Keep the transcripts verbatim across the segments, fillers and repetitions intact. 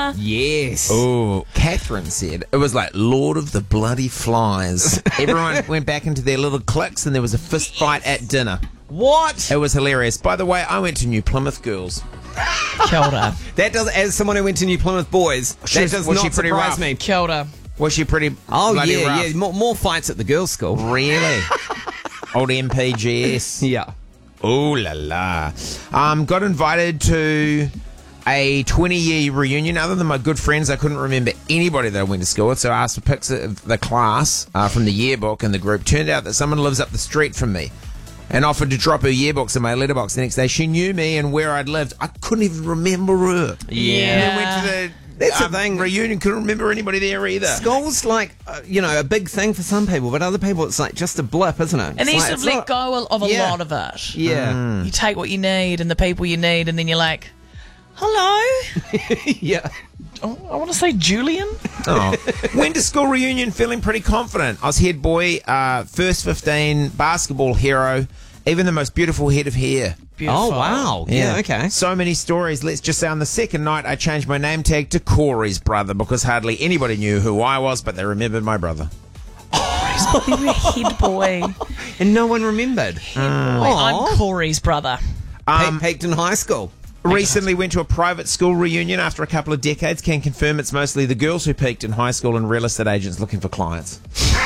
Drama. Yes. Oh, Catherine said it was like Lord of the Bloody Flies. Everyone went back into their little cliques and there was a fist fight at dinner. What? It was hilarious. By the way, I went to New Plymouth Girls. Kia ora. That does, as someone who went to New Plymouth Boys, that She's- does was not she pretty surprise rough? me. Kia ora. Was she pretty Oh, bloody yeah, rough? yeah. More, more fights at the girls' school. Really? Old M P G S. Yeah. Ooh la la. Um, got invited to a twenty-year reunion. Other than my good friends, I couldn't remember anybody that I went to school with, so I asked for pics of the class uh, from the yearbook and the group. Turned out that someone lives up the street from me and offered to drop her yearbooks in my letterbox the next day. She knew me and where I'd lived. I couldn't even remember her. Yeah. And then went to the That's the um, thing. reunion, couldn't remember anybody there either. School's like, uh, you know, a big thing for some people, but other people it's like just a blip, isn't it? And It's then you like, sort of it's let not- go of a Yeah. lot of it. Yeah. You take what you need and the people you need, and then you're like, hello? Yeah. Oh, I want to say Julian. Oh. Went to school reunion feeling pretty confident. I was head boy, uh, first fifteen, basketball hero, even the most beautiful head of hair. Beautiful. Oh, wow. Yeah, okay. So many stories. Let's just say on the second night, I changed my name tag to Corey's brother because hardly anybody knew who I was, but they remembered my brother. You were head boy. And no one remembered. Wait, I'm Corey's brother. Um, Peaked in high school. Recently went to a private school reunion after a couple of decades. Can confirm it's mostly the girls who peaked in high school and real estate agents looking for clients.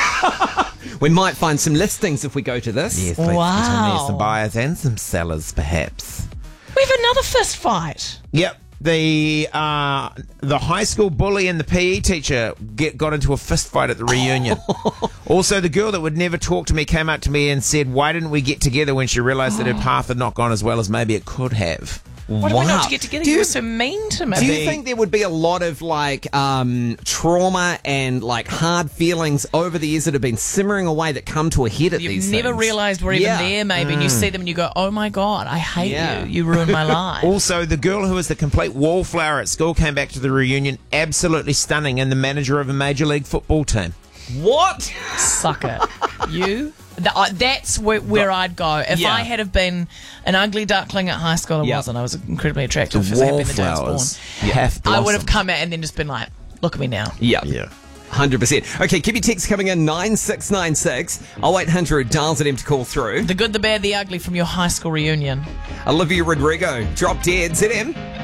We might find some listings if we go to this. Yes, let's Wow. pretend there's some buyers and some sellers, perhaps. We have another fist fight. Yep. The uh, the high school bully and the P E teacher get, got into a fist fight at the reunion. Also, the girl that would never talk to me came up to me and said, "Why didn't we get together?" when she realised that her path had not gone as well as maybe it could have. Why do we not to get together? Do You you- were so mean to me. Do you think there would be a lot of like um, trauma and like hard feelings over the years that have been simmering away that come to a head at You've these never things? realised we're even Yeah. there, maybe, and you see them and you go, oh my God, I hate Yeah. you. You ruined my life. Also, the girl who was the complete wallflower at school came back to the reunion absolutely stunning and the manager of a major league football team. What? Suck it. You? Th- I- That's where, where I'd go. If Yeah. I had have been an ugly duckling at high school, I Yeah. wasn't. I was incredibly attractive because I had been the day I was born. Wallflowers have I would have blossomed. come out and then just been like, look at me now. Yeah. Yeah. one hundred percent. Okay, keep your texts coming in nine six nine six oh eight hundred dials at him to call through. The good, the bad, the ugly from your high school reunion. Olivia Rodrigo, Drop Dead, Z M.